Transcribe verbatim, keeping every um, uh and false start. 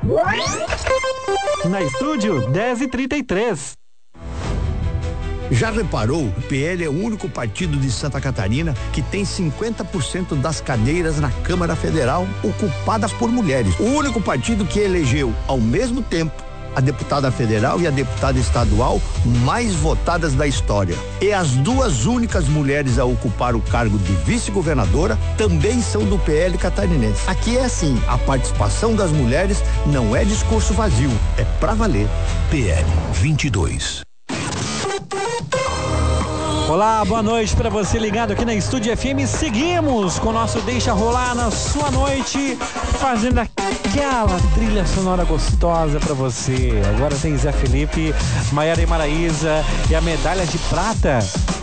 Na estúdio, dez e trinta e três. Já reparou? O P L é o único partido de Santa Catarina que tem cinquenta por cento das cadeiras na Câmara Federal ocupadas por mulheres. O único partido que elegeu, ao mesmo tempo, a deputada federal e a deputada estadual mais votadas da história. E as duas únicas mulheres a ocupar o cargo de vice-governadora também são do P L catarinense. Aqui é assim, a participação das mulheres não é discurso vazio, é pra valer. P L vinte e dois. Olá, boa noite para você ligado aqui na Estúdio F M. Seguimos com o nosso Deixa Rolar na sua noite, fazendo aquela trilha sonora gostosa para você. Agora tem Zé Felipe, Maiara e Maraísa e a medalha de prata